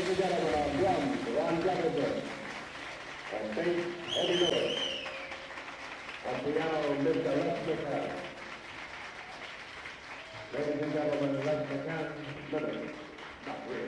Ladies and gentlemen, on drums, Ron Jefferson. On bass, Eddie Lewis. On piano, Mr. Les McCann. Ladies and gentlemen, Les McCann, Limited. Not real.